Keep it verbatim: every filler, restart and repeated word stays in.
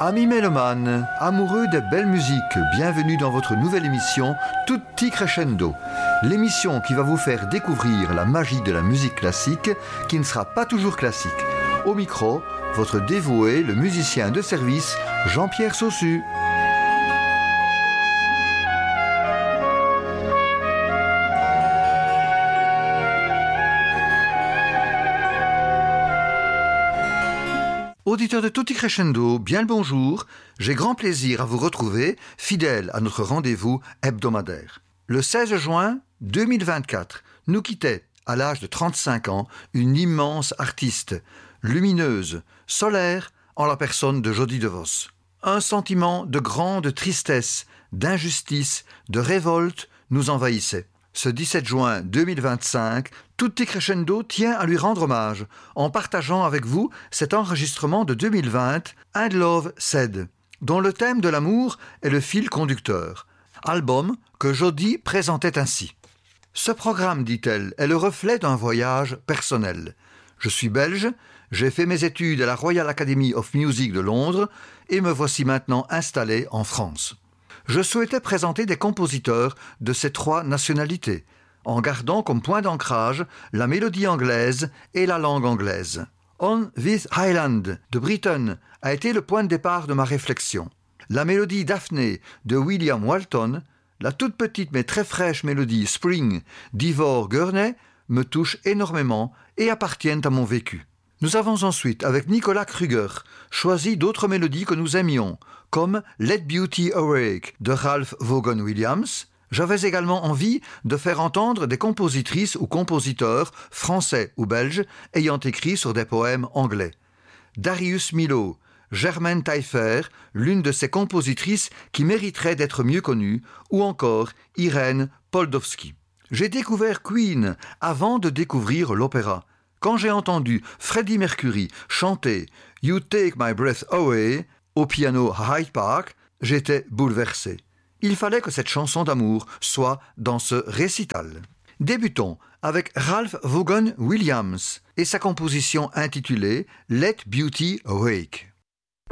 Amis mélomanes, amoureux des belles musiques, bienvenue dans votre nouvelle émission Tutti Crescendo. L'émission qui va vous faire découvrir la magie de la musique classique qui ne sera pas toujours classique. Au micro, votre dévoué, le musicien de service, Jean-Pierre Saussu. Auditeurs de Tutti Crescendo, bien le bonjour. J'ai grand plaisir à vous retrouver, fidèles à notre rendez-vous hebdomadaire. Le seize juin deux mille vingt-quatre, nous quittait, à l'âge de trente-cinq ans, une immense artiste, lumineuse, solaire, en la personne de Jody DeVos. Un sentiment de grande tristesse, d'injustice, de révolte nous envahissait. Ce dix-sept juin deux mille vingt-cinq, Tutti Crescendo tient à lui rendre hommage en partageant avec vous cet enregistrement de deux mille vingt, And Love Said, dont le thème de l'amour est le fil conducteur. Album que Jody présentait ainsi. Ce programme, dit-elle, est le reflet d'un voyage personnel. Je suis belge, j'ai fait mes études à la Royal Academy of Music de Londres et me voici maintenant installé en France. Je souhaitais présenter des compositeurs de ces trois nationalités, en gardant comme point d'ancrage la mélodie anglaise et la langue anglaise. On This Island de Britten a été le point de départ de ma réflexion. La mélodie Daphne de William Walton, la toute petite mais très fraîche mélodie Spring d'Ivor Gurney me touchent énormément et appartiennent à mon vécu. Nous avons ensuite, avec Nicolas Kruger, choisi d'autres mélodies que nous aimions, comme Let Beauty Awake de Ralph Vaughan Williams. J'avais également envie de faire entendre des compositrices ou compositeurs, français ou belges, ayant écrit sur des poèmes anglais. Darius Milhaud, Germaine Taillefer, l'une de ces compositrices qui mériterait d'être mieux connue, ou encore Irène Poldowski. J'ai découvert Queen avant de découvrir l'opéra. Quand j'ai entendu Freddie Mercury chanter « You Take My Breath Away » au piano à Hyde Park, j'étais bouleversé. Il fallait que cette chanson d'amour soit dans ce récital. Débutons avec Ralph Vaughan Williams et sa composition intitulée « Let Beauty Awake ».